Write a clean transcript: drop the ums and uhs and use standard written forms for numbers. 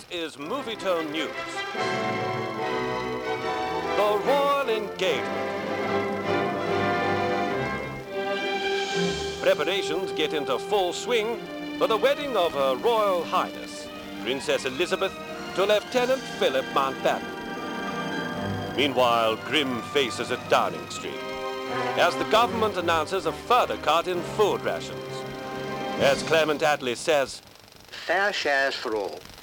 is Movietone News. The Royal Engagement. Preparations get into full swing for the wedding of Her Royal Highness, Princess Elizabeth, to Lieutenant Philip Mountbatten. Meanwhile, grim faces at Downing Street, as the government announces a further cut in food rations. As Clement Attlee says, fair shares for all.